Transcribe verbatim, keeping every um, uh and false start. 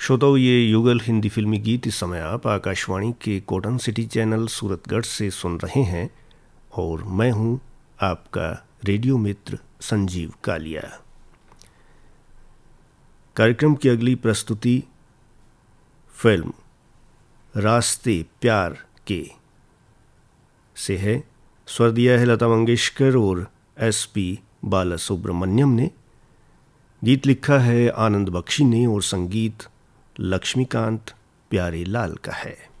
श्रोताओ, ये युगल हिंदी फिल्मी गीत इस समय आप आकाशवाणी के कॉटन सिटी चैनल सूरतगढ़ से सुन रहे हैं और मैं हूं आपका रेडियो मित्र संजीव कालिया। कार्यक्रम की अगली प्रस्तुति फिल्म रास्ते प्यार के से है। स्वर दिया है लता मंगेशकर और एस पी बालासुब्रमण्यम ने। गीत लिखा है आनंद बख्शी ने और संगीत लक्ष्मीकांत प्यारेलाल का है।